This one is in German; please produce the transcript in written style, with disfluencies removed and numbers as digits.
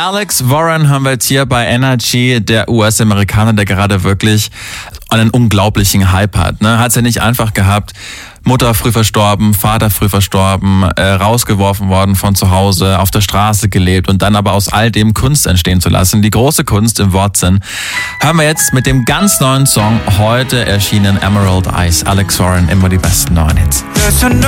Alex Warren haben wir jetzt hier bei Energy, der US-Amerikaner, der gerade wirklich einen unglaublichen Hype hat. Ne? Hat es ja nicht einfach gehabt. Mutter früh verstorben, Vater früh verstorben, rausgeworfen worden von zu Hause, auf der Straße gelebt und dann aber aus all dem Kunst entstehen zu lassen. Die große Kunst im Wortsinn. Hören wir jetzt mit dem ganz neuen Song, heute erschienen, Emerald Eyes, Alex Warren, immer die besten neuen Hits.